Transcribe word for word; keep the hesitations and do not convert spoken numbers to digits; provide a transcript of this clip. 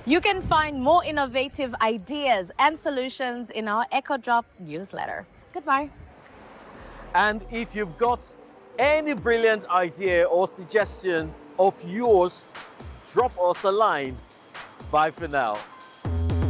You can find more innovative ideas and solutions in our EcoDrop newsletter. Goodbye. And if you've got any brilliant idea or suggestion of yours, drop us a line. Bye for now.